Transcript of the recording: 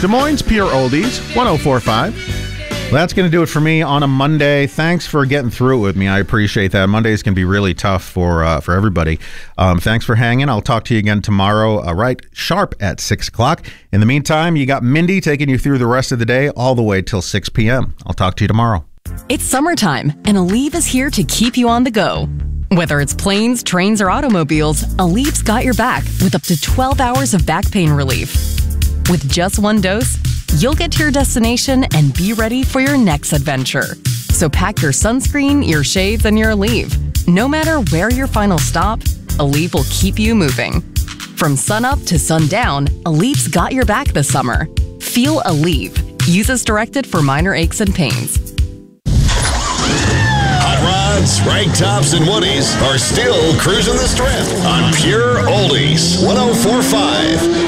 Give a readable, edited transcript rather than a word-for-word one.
Des Moines Pure Oldies, 104.5. Well, that's going to do it for me on a Monday. Thanks for getting through it with me. I appreciate that. Mondays can be really tough for everybody. Thanks for hanging. I'll talk to you again tomorrow, right sharp at 6 o'clock. In the meantime, you got Mindy taking you through the rest of the day all the way till 6 p.m. I'll talk to you tomorrow. It's summertime, and Aleve is here to keep you on the go. Whether it's planes, trains, or automobiles, Aleve's got your back with up to 12 hours of back pain relief. With just one dose, you'll get to your destination and be ready for your next adventure. So pack your sunscreen, your shades, and your Aleve. No matter where your final stop, Aleve will keep you moving. From sunup to sundown, Aleve's got your back this summer. Feel Aleve. Use as directed for minor aches and pains. Hot rods, rag tops, and woodies are still cruising the strip on Pure Oldies 104.5.